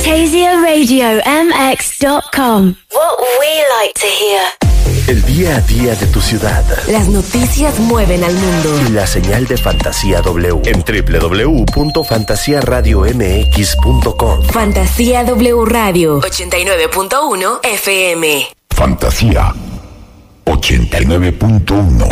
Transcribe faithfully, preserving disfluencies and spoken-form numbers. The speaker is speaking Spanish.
Fantasia Radio M X dot com. What we like to hear. El día a día de tu ciudad. Las noticias mueven al mundo. Y la señal de Fantasía W en doble u doble u doble u punto fantasía radio m x punto com. Fantasía W Radio ochenta y nueve punto uno F M. Fantasía ochenta y nueve punto uno.